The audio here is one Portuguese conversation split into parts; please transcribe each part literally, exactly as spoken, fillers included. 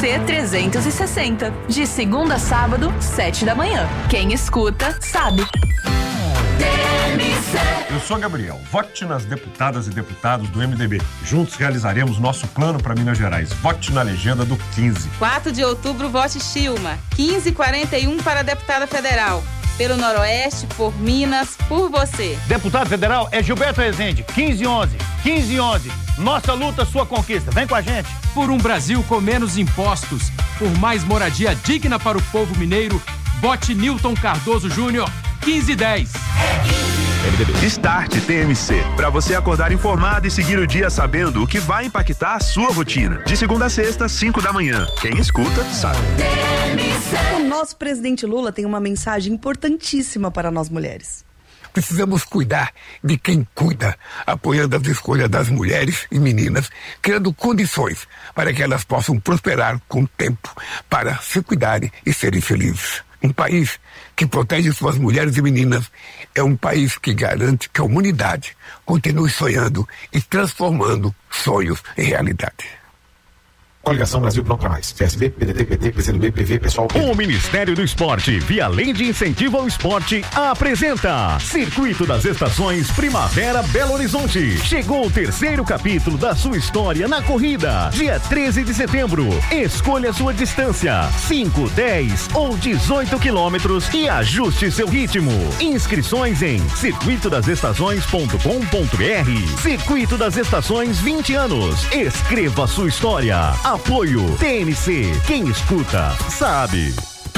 C trezentos e sessenta. De segunda a sábado, sete da manhã. Quem escuta, sabe. Eu sou Gabriel. Vote nas deputadas e deputados do M D B. Juntos realizaremos nosso plano para Minas Gerais. Vote na legenda do quinze. quatro de outubro, vote Chilma. quinze e quarenta e um para deputada federal. Pelo Noroeste, por Minas, por você. Deputado federal é Gilberto Rezende. quinze e onze. quinze e onze. Nossa luta, sua conquista. Vem com a gente. Por um Brasil com menos impostos. Por mais moradia digna para o povo mineiro. Vote Newton Cardoso Júnior. quinze e dez. Start T M C, para você acordar informado e seguir o dia sabendo o que vai impactar a sua rotina. De segunda a sexta, cinco da manhã. Quem escuta, sabe. O nosso presidente Lula tem uma mensagem importantíssima para nós mulheres. Precisamos cuidar de quem cuida, apoiando as escolhas das mulheres e meninas, criando condições para que elas possam prosperar com o tempo, para se cuidarem e serem felizes. Um país que protege suas mulheres e meninas é um país que garante que a humanidade continue sonhando e transformando sonhos em realidade. Coligação Brasil Pronto pra Mais. P S B, P D T, P T, P C do B, P V, Pessoal. O Ministério do Esporte, via Lei de Incentivo ao Esporte, apresenta Circuito das Estações Primavera Belo Horizonte. Chegou o terceiro capítulo da sua história na corrida. Dia treze de setembro. Escolha sua distância: cinco, dez ou dezoito quilômetros e ajuste seu ritmo. Inscrições em circuito das estações ponto com ponto br. Circuito das Estações, vinte anos. Escreva sua história. Apoio T N C. Quem escuta, sabe.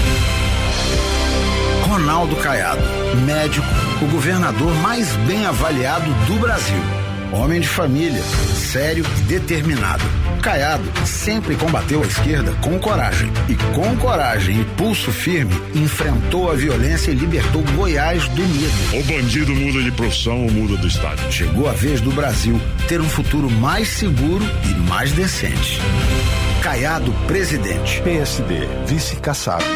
Ronaldo Caiado, médico, o governador mais bem avaliado do Brasil. Homem de família, sério e determinado. Caiado sempre combateu a esquerda com coragem. E com coragem e pulso firme, enfrentou a violência e libertou Goiás do medo. O bandido muda de profissão ou muda do estado. Chegou a vez do Brasil ter um futuro mais seguro e mais decente. Caiado, presidente. P S D, vice Kassab.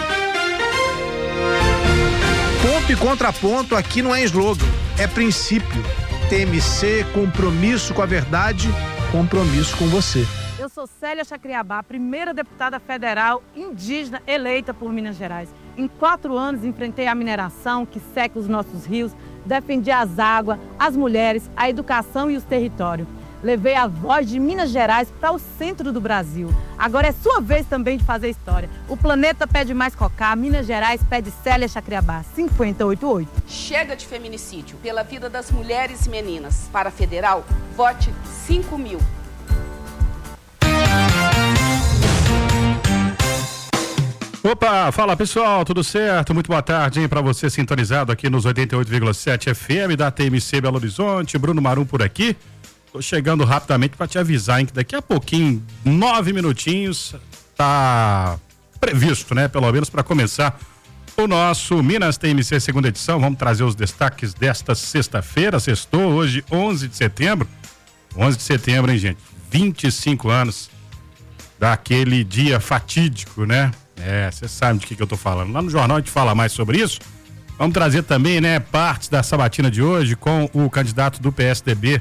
Ponto e contraponto aqui não é slogan, é princípio. T M C, compromisso com a verdade, compromisso com você. Eu sou Célia Chacriabá, primeira deputada federal indígena eleita por Minas Gerais. Em quatro anos enfrentei a mineração que seca os nossos rios, defendi as águas, as mulheres, a educação e os territórios. Levei a voz de Minas Gerais para o centro do Brasil. Agora é sua vez também de fazer história. O planeta pede mais Cocá, Minas Gerais pede Célia Chacriabá, cinquenta e oito oito. Chega de feminicídio pela vida das mulheres e meninas. Para a federal, vote cinco mil. Opa, fala pessoal, tudo certo? Muito boa tarde, hein, pra você sintonizado aqui nos oitenta e oito vírgula sete F M da T M C Belo Horizonte. Bruno Marum por aqui. Tô chegando rapidamente para te avisar, hein, que daqui a pouquinho, nove minutinhos, tá previsto, né, pelo menos para começar o nosso Minas T M C segunda edição. Vamos trazer os destaques desta sexta-feira, sextou, hoje onze de setembro. onze de setembro, hein, gente? vinte e cinco anos daquele dia fatídico, né? É, você sabe de que que eu tô falando. Lá no jornal a gente fala mais sobre isso. Vamos trazer também, né, partes da sabatina de hoje com o candidato do P S D B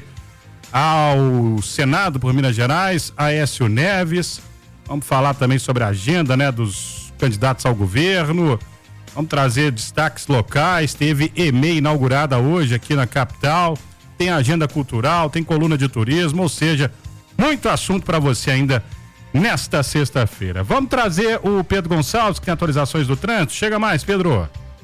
ao Senado por Minas Gerais, Aécio Neves. Vamos falar também sobre a agenda, né, dos candidatos ao governo. Vamos trazer destaques locais. Teve E M E inaugurada hoje aqui na capital. Tem agenda cultural, tem coluna de turismo, ou seja, muito assunto para você ainda nesta sexta-feira. Vamos trazer o Pedro Gonçalves, que tem atualizações do trânsito. Chega mais, Pedro.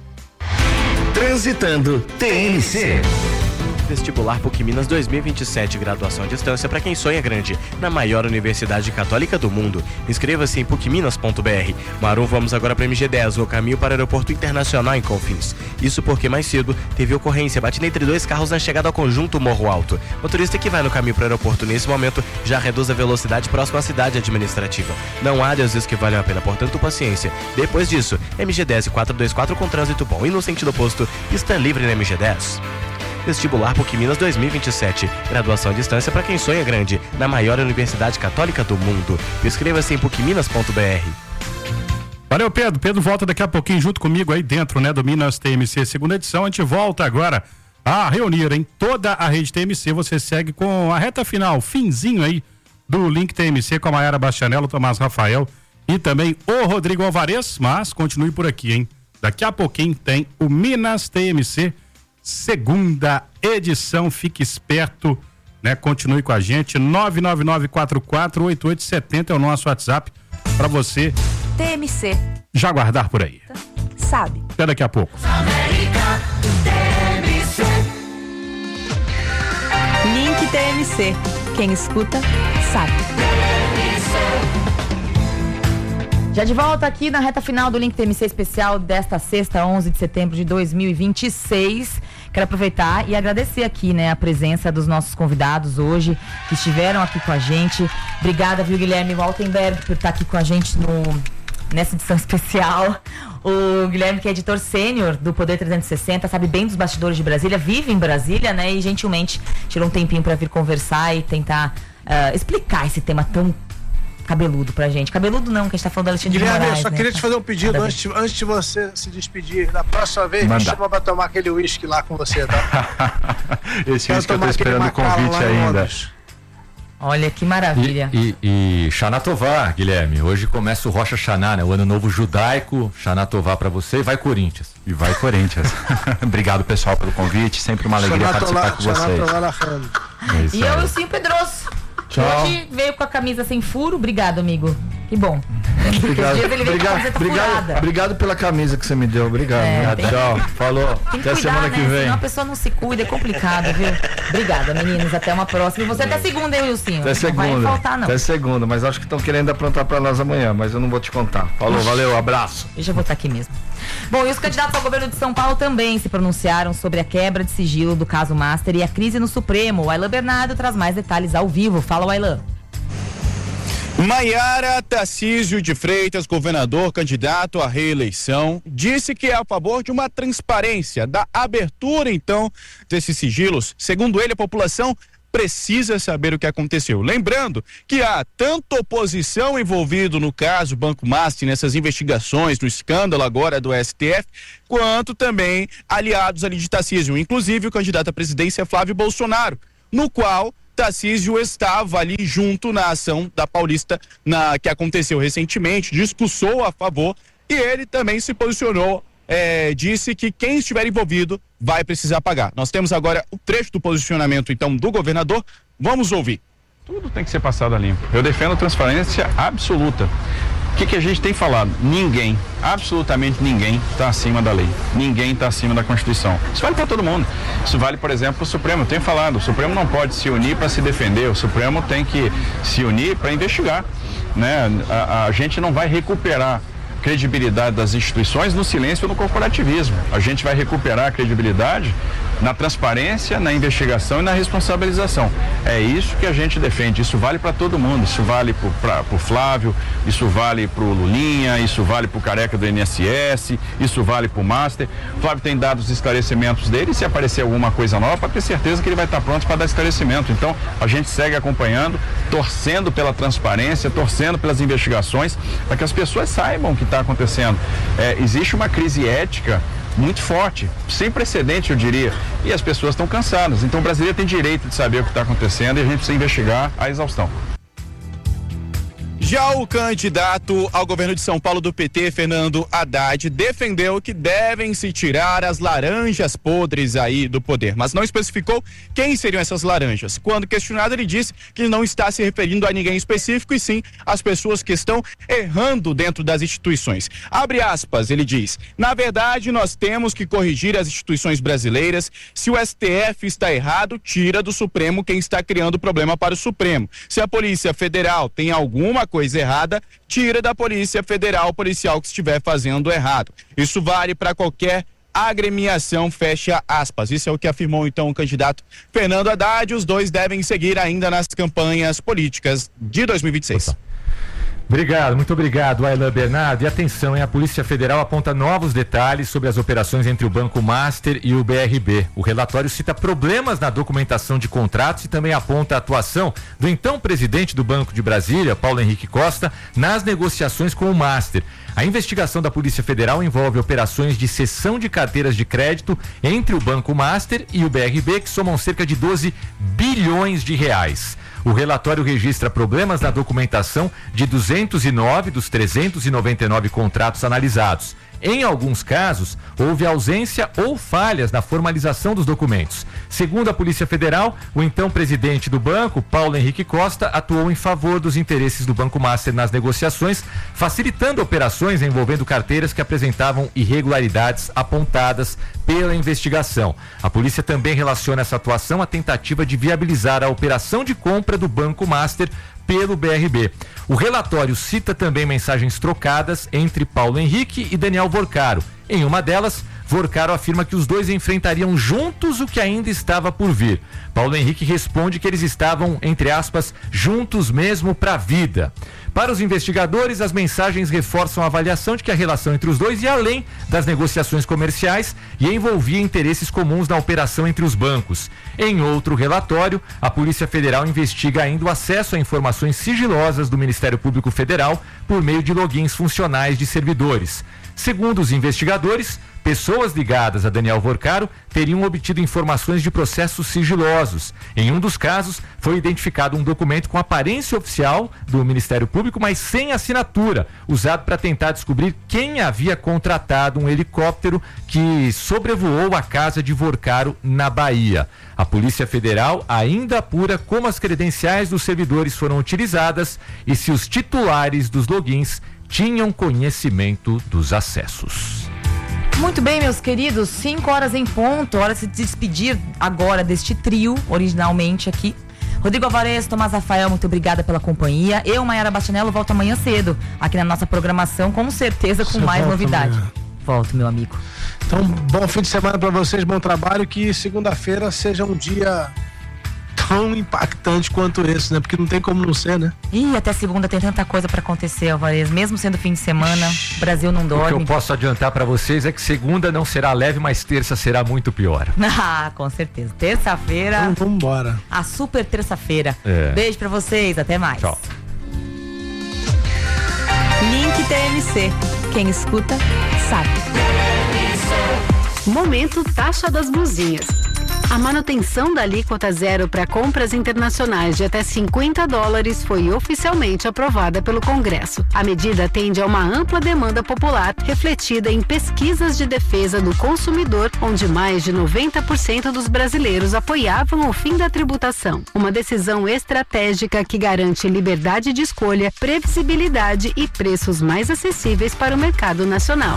Transitando T N C. Vestibular PUC Minas dois mil e vinte e sete, graduação à distância para quem sonha grande, na maior universidade católica do mundo. Inscreva-se em puc minas ponto b r. Marum, vamos agora para M G dez, o caminho para o aeroporto internacional em Confins. Isso porque mais cedo teve ocorrência, batida entre dois carros na chegada ao conjunto Morro Alto. Motorista que vai no caminho para o aeroporto nesse momento já reduz a velocidade próximo à cidade administrativa. Não há desvios que valham a pena, portanto, paciência. Depois disso, M G dez e quatrocentos e vinte e quatro com trânsito bom e no sentido oposto, pista livre na M G dez. Vestibular PUC Minas dois mil e vinte e sete. Graduação à distância para quem sonha grande, na maior universidade católica do mundo. Inscreva-se em puc minas ponto b r. Valeu, Pedro. Pedro volta daqui a pouquinho junto comigo aí dentro, né, do Minas T M C segunda edição. A gente volta agora a reunir em toda a rede T M C. Você segue com a reta final, finzinho aí do Link T M C com a Mayara Bastianello, Tomás Rafael e também o Rodrigo Alvarez, mas continue por aqui, hein? Daqui a pouquinho tem o Minas T M C, segunda edição, fique esperto, né? Continue com a gente, nove nove nove quatro quatro oito oito sete zero é o nosso WhatsApp para você T M C. já guardar por aí. Sabe. Até daqui a pouco. América, T M C. Link T M C. Quem escuta, sabe. Já de volta aqui na reta final do Link T M C especial desta sexta, onze de setembro de dois mil e vinte e seis. Quero aproveitar e agradecer aqui, né, a presença dos nossos convidados hoje, que estiveram aqui com a gente. Obrigada, viu, Guilherme Waltenberg, por estar aqui com a gente no, nessa edição especial. O Guilherme, que é editor sênior do Poder trezentos e sessenta, sabe bem dos bastidores de Brasília, vive em Brasília, né, e gentilmente tirou um tempinho para vir conversar e tentar uh, explicar esse tema tão cabeludo pra gente. Cabeludo não, que a gente tá falando da Alexandre de Moraes. Guilherme, eu só né? queria te fazer um pedido antes de, antes de você se despedir. Da próxima vez, me chama pra tomar aquele uísque lá com você, tá? Esse uísque eu tô esperando o convite ainda. Olha que maravilha. E, e, e Shana Tová, Guilherme, hoje começa o Rosh Hashanah, né? O ano novo judaico. Shana Tová pra você e vai Corinthians. E vai Corinthians. Obrigado, pessoal, pelo convite. Sempre uma alegria Shana participar Tová, com Shana vocês. Tová É isso E aí. eu e o Sim Pedroso. Tchau. Hoje veio com a camisa sem furo. Obrigado, amigo. Que bom. Obrigado, Dias ele veio com a obrigado, camiseta obrigado, furada. obrigado pela camisa que você me deu. Obrigado. É, né? tem- Tchau. Falou. Tem que Até cuidar, semana né? que vem. Senão a pessoa não se cuida, é complicado, viu? Obrigada, meninos. Até uma próxima. E você até segunda, hein, Wilson? Até Não segunda. vai faltar, não. Até segunda, mas acho que estão querendo aprontar pra nós amanhã, mas eu não vou te contar. Falou, valeu, abraço. Eu já vou estar aqui mesmo. Bom, e os candidatos ao governo de São Paulo também se pronunciaram sobre a quebra de sigilo do caso Master e a crise no Supremo. O Aylan Bernardo traz mais detalhes ao vivo. Fala, Aylan. Maiara Tarcísio de Freitas, governador candidato à reeleição, disse que é a favor de uma transparência, da abertura então desses sigilos. Segundo ele, a população precisa saber o que aconteceu. Lembrando que há tanto oposição envolvida no caso Banco Master, nessas investigações, no escândalo agora do S T F, quanto também aliados ali de Tarcísio, inclusive o candidato à presidência Flávio Bolsonaro, no qual Tarcísio estava ali junto na ação da Paulista na, que aconteceu recentemente, discursou a favor e ele também se posicionou, é, disse que quem estiver envolvido vai precisar pagar. Nós temos agora o trecho do posicionamento então do governador, vamos ouvir. Tudo tem que ser passado a limpo. Eu defendo transparência absoluta. O que, que a gente tem falado? Ninguém, absolutamente ninguém está acima da lei. Ninguém está acima da Constituição. Isso vale para todo mundo. Isso vale, por exemplo, para o Supremo. Eu tenho falado, o Supremo não pode se unir para se defender. O Supremo tem que se unir para investigar, né? A, a gente não vai recuperar credibilidade das instituições no silêncio ou no corporativismo. A gente vai recuperar a credibilidade na transparência, na investigação e na responsabilização. É isso que a gente defende. Isso vale para todo mundo. Isso vale para o Flávio, isso vale para o Lulinha, isso vale para o Careca do I N S S, isso vale para o Master. O Flávio tem dado os esclarecimentos dele. Se aparecer alguma coisa nova, pode ter certeza que ele vai estar pronto para dar esclarecimento. Então, a gente segue acompanhando, torcendo pela transparência, torcendo pelas investigações, para que as pessoas saibam o que está acontecendo. É, existe uma crise ética muito forte, sem precedente, eu diria, e as pessoas estão cansadas. Então o brasileiro tem direito de saber o que está acontecendo e a gente precisa investigar a exaustão. Já o candidato ao governo de São Paulo do P T, Fernando Haddad, defendeu que devem se tirar as laranjas podres aí do poder, mas não especificou quem seriam essas laranjas. Quando questionado, ele disse que não está se referindo a ninguém específico e sim às pessoas que estão errando dentro das instituições. Abre aspas, ele diz: na verdade, nós temos que corrigir as instituições brasileiras. Se o S T F está errado, tira do Supremo quem está criando problema para o Supremo. Se a Polícia Federal tem alguma coisa errada, tira da Polícia Federal o policial que estiver fazendo errado. Isso vale para qualquer agremiação, fecha aspas. Isso é o que afirmou então o candidato Fernando Haddad. Os dois devem seguir ainda nas campanhas políticas de dois mil e vinte e seis. Obrigado, muito obrigado, Aylan Bernardo. E atenção, hein? A Polícia Federal aponta novos detalhes sobre as operações entre o Banco Master e o B R B. O relatório cita problemas na documentação de contratos e também aponta a atuação do então presidente do Banco de Brasília, Paulo Henrique Costa, nas negociações com o Master. A investigação da Polícia Federal envolve operações de cessão de carteiras de crédito entre o Banco Master e o B R B, que somam cerca de doze bilhões de reais. O relatório registra problemas na documentação de duzentos e nove dos trezentos e noventa e nove contratos analisados. Em alguns casos, houve ausência ou falhas na formalização dos documentos. Segundo a Polícia Federal, o então presidente do banco, Paulo Henrique Costa, atuou em favor dos interesses do Banco Master nas negociações, facilitando operações envolvendo carteiras que apresentavam irregularidades apontadas pela investigação. A polícia também relaciona essa atuação à tentativa de viabilizar a operação de compra do Banco Master pelo B R B. O relatório cita também mensagens trocadas entre Paulo Henrique e Daniel Vorcaro. Em uma delas, Vorcaro afirma que os dois enfrentariam juntos o que ainda estava por vir. Paulo Henrique responde que eles estavam, entre aspas, juntos mesmo para a vida. Para os investigadores, as mensagens reforçam a avaliação de que a relação entre os dois ia além das negociações comerciais e envolvia interesses comuns na operação entre os bancos. Em outro relatório, a Polícia Federal investiga ainda o acesso a informações sigilosas do Ministério Público Federal por meio de logins funcionais de servidores. Segundo os investigadores, pessoas ligadas a Daniel Vorcaro teriam obtido informações de processos sigilosos. Em um dos casos, foi identificado um documento com aparência oficial do Ministério Público, mas sem assinatura, usado para tentar descobrir quem havia contratado um helicóptero que sobrevoou a casa de Vorcaro na Bahia. A Polícia Federal ainda apura como as credenciais dos servidores foram utilizadas e se os titulares dos logins tinham conhecimento dos acessos. Muito bem, meus queridos, cinco horas em ponto, hora de se despedir agora deste trio, originalmente aqui. Rodrigo Alvarez, Tomás Rafael, muito obrigada pela companhia. Eu, Maiara Bastianello, volto amanhã cedo, aqui na nossa programação, com certeza com Você mais novidade. Amanhã. Volto, meu amigo. Então, bom fim de semana para vocês, bom trabalho, que segunda-feira seja um dia tão impactante quanto esse, né? Porque não tem como não ser, né? Ih, até segunda tem tanta coisa pra acontecer, Alvarez. Mesmo sendo fim de semana, o Brasil não dorme. O que eu posso adiantar pra vocês é que segunda não será leve, mas terça será muito pior. Ah, com certeza. Terça-feira. Então, vamos embora. A super terça-feira. É. Beijo pra vocês, até mais. Tchau. Link T M C. Quem escuta, sabe. Momento taxa das blusinhas. A manutenção da alíquota zero para compras internacionais de até cinquenta dólares foi oficialmente aprovada pelo Congresso. A medida atende a uma ampla demanda popular, refletida em pesquisas de defesa do consumidor, onde mais de noventa por cento dos brasileiros apoiavam o fim da tributação. Uma decisão estratégica que garante liberdade de escolha, previsibilidade e preços mais acessíveis para o mercado nacional.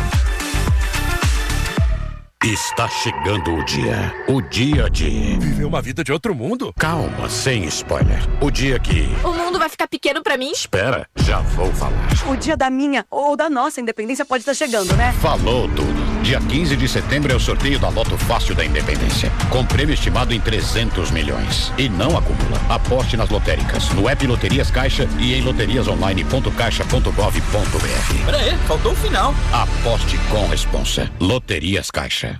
Está chegando o dia. O dia de... Viver uma vida de outro mundo? Calma, sem spoiler. O dia que... O mundo vai ficar pequeno pra mim? Espera, já vou falar. O dia da minha ou da nossa independência pode estar chegando, né? Falou tudo. Dia quinze de setembro é o sorteio da Loto Fácil da Independência. Com prêmio estimado em trezentos milhões. E não acumula. Aposte nas lotéricas, no app Loterias Caixa e em loterias online ponto caixa ponto gov ponto br. Pera aí, faltou o final. Aposte com responsa. Loterias Caixa.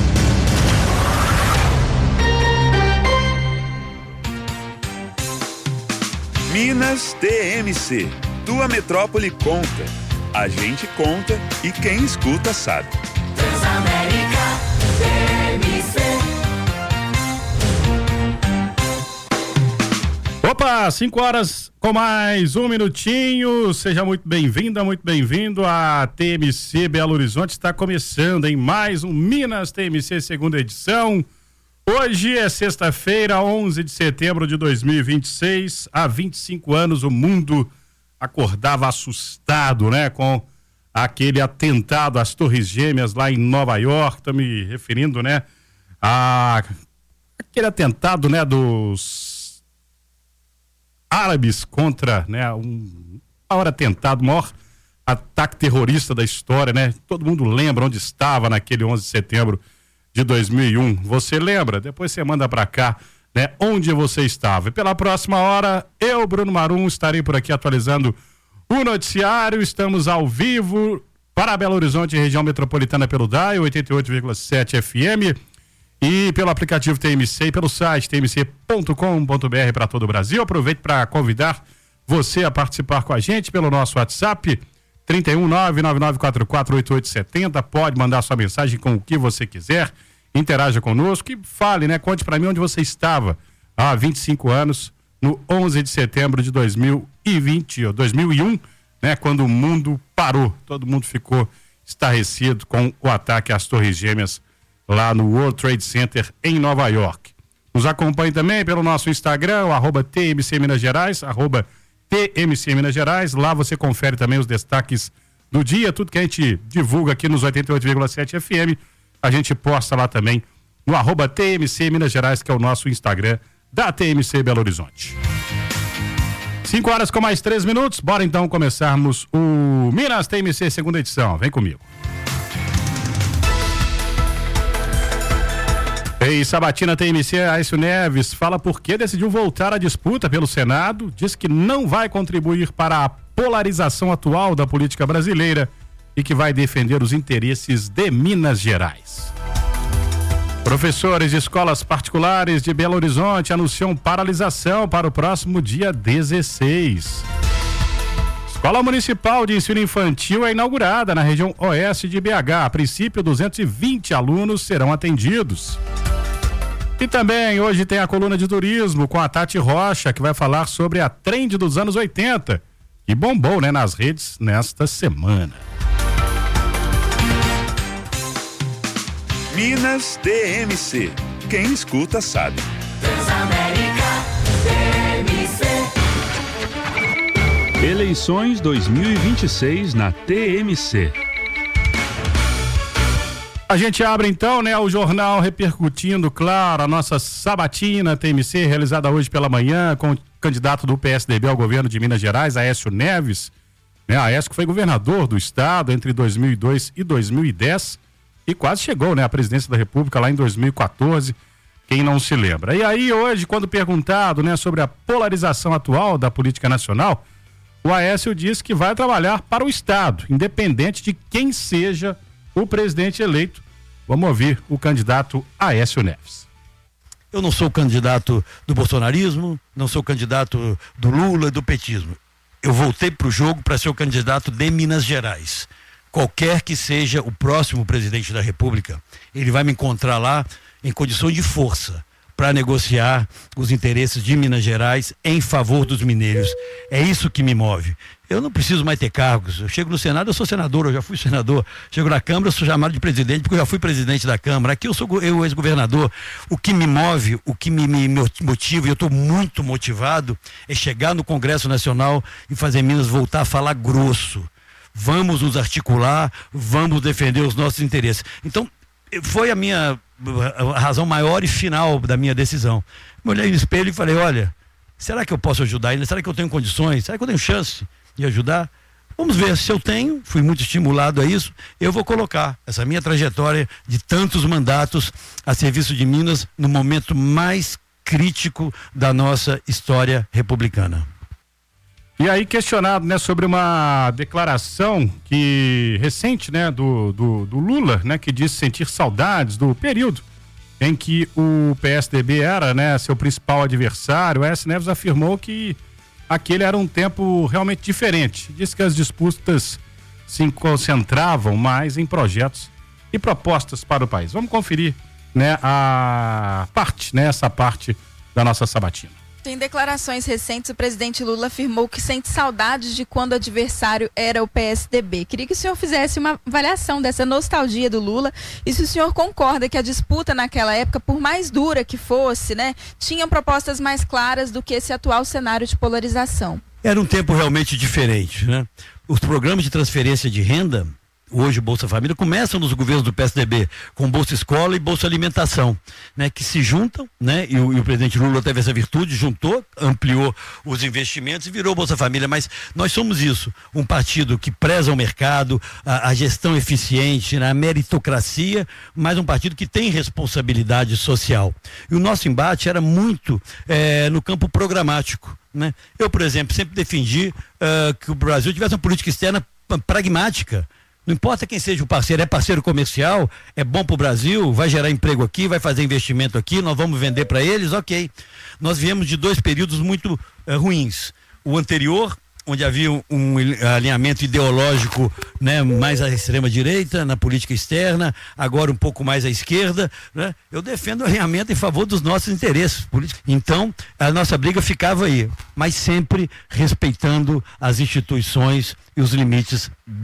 Minas T M C. Tua metrópole conta. A gente conta e quem escuta sabe. Transamérica T M C. Opa, cinco horas com mais um minutinho. Seja muito bem-vinda, muito bem-vindo. A T M C Belo Horizonte está começando em mais um Minas T M C segunda edição. Hoje é sexta-feira, onze de setembro de dois mil e vinte e seis. Há vinte e cinco anos o mundo acordava assustado, né? Com aquele atentado às Torres Gêmeas lá em Nova York. Estou me referindo, né? A aquele atentado, né? Dos árabes contra, né? Um maior atentado, o maior ataque terrorista da história, né? Todo mundo lembra onde estava naquele onze de setembro de dois mil e um. Você lembra? Depois você manda pra cá, né? Onde você estava. E pela próxima hora, eu, Bruno Marum, estarei por aqui atualizando o noticiário. Estamos ao vivo para Belo Horizonte, região metropolitana, pelo D A I oitenta e oito vírgula sete F M e pelo aplicativo T M C e pelo site t m c ponto com ponto b r para todo o Brasil. Aproveito para convidar você a participar com a gente pelo nosso WhatsApp trinta e um, nove nove nove quatro quatro oito oito sete zero. Pode mandar sua mensagem com o que você quiser, interaja conosco e fale, né? Conte para mim onde você estava há vinte e cinco anos, no onze de setembro de dois mil e vinte, ou dois mil e um, né, quando o mundo parou. Todo mundo ficou estarrecido com o ataque às Torres Gêmeas lá no World Trade Center em Nova York. Nos acompanhe também pelo nosso Instagram, o arroba T M C Minas Gerais, arroba T M C Minas Gerais. Lá você confere também os destaques do dia, tudo que a gente divulga aqui nos oitenta e oito vírgula sete F M, a gente posta lá também no arroba T M C Minas Gerais, que é o nosso Instagram da T M C Belo Horizonte. cinco horas com mais três minutos, bora então começarmos o Minas T M C segunda edição, vem comigo. Ei, Sabatina T M C, Aécio Neves fala por que decidiu voltar à disputa pelo Senado, diz que não vai contribuir para a polarização atual da política brasileira e que vai defender os interesses de Minas Gerais. Professores de escolas particulares de Belo Horizonte anunciam paralisação para o próximo dia dezesseis. Escola Municipal de Ensino Infantil é inaugurada na região oeste de B H. A princípio, duzentos e vinte alunos serão atendidos. E também hoje tem a coluna de turismo com a Tati Rocha, que vai falar sobre a trend dos anos oitenta, que bombou, né, nas redes nesta semana. Minas T M C. Quem escuta sabe. Transamérica T M C. Eleições dois mil e vinte e seis na T M C. A gente abre então, né, o jornal repercutindo, claro, a nossa sabatina T M C, realizada hoje pela manhã com o candidato do P S D B ao governo de Minas Gerais, Aécio Neves, né, Aécio que foi governador do estado entre dois mil e dois e dois mil e dez e quase chegou, né, à presidência da República lá em dois mil e quatorze, quem não se lembra. E aí hoje, quando perguntado, né, sobre a polarização atual da política nacional, o Aécio diz que vai trabalhar para o estado, independente de quem seja o presidente eleito. Vamos ouvir o candidato Aécio Neves. Eu não sou candidato do bolsonarismo, não sou candidato do Lula e do petismo. Eu voltei para o jogo para ser o candidato de Minas Gerais. Qualquer que seja o próximo presidente da República, ele vai me encontrar lá em condições de força para negociar os interesses de Minas Gerais em favor dos mineiros. É isso que me move. Eu não preciso mais ter cargos. Eu chego no Senado, eu sou senador, eu já fui senador. Chego na Câmara, eu sou chamado de presidente, porque eu já fui presidente da Câmara. Aqui eu sou eu, ex-governador. O que me move, o que me, me motiva, e eu estou muito motivado, é chegar no Congresso Nacional e fazer Minas voltar a falar grosso. Vamos nos articular, vamos defender os nossos interesses. Então, foi a minha a razão maior e final da minha decisão. Eu olhei no espelho e falei, olha, será que eu posso ajudar ainda? Será que eu tenho condições? Será que eu tenho chance de ajudar? Vamos ver, se eu tenho, fui muito estimulado a isso, eu vou colocar essa minha trajetória de tantos mandatos a serviço de Minas no momento mais crítico da nossa história republicana. E aí, questionado, né, sobre uma declaração que recente, né, do, do, do Lula, né, que disse sentir saudades do período em que o P S D B era, né, seu principal adversário. O Aécio Neves afirmou que aquele era um tempo realmente diferente. Disse que as disputas se concentravam mais em projetos e propostas para o país. Vamos conferir, né, a parte, né, essa parte da nossa sabatina. Em declarações recentes, o presidente Lula afirmou que sente saudades de quando o adversário era o P S D B. Queria que o senhor fizesse uma avaliação dessa nostalgia do Lula e se o senhor concorda que a disputa naquela época, por mais dura que fosse, né, tinha propostas mais claras do que esse atual cenário de polarização. Era um tempo realmente diferente, né? Os programas de transferência de renda, hoje Bolsa Família, começam nos governos do P S D B com Bolsa Escola e Bolsa Alimentação, né, que se juntam, né, e o, e o presidente Lula teve essa virtude, juntou, ampliou os investimentos e virou Bolsa Família. Mas nós somos isso, um partido que preza o mercado, a, a gestão eficiente, né, a meritocracia, mas um partido que tem responsabilidade social. E o nosso embate era muito é, no campo programático, né? Eu, por exemplo, sempre defendi uh, que o Brasil tivesse uma política externa pragmática. Não importa quem seja o parceiro, é parceiro comercial, é bom para o Brasil, vai gerar emprego aqui, vai fazer investimento aqui, nós vamos vender para eles, ok. Nós viemos de dois períodos muito eh, ruins. O anterior, onde havia um, um alinhamento ideológico, né, mais à extrema-direita, na política externa, agora um pouco mais à esquerda, né? Eu defendo o alinhamento em favor dos nossos interesses políticos. Então, a nossa briga ficava aí, mas sempre respeitando as instituições e os limites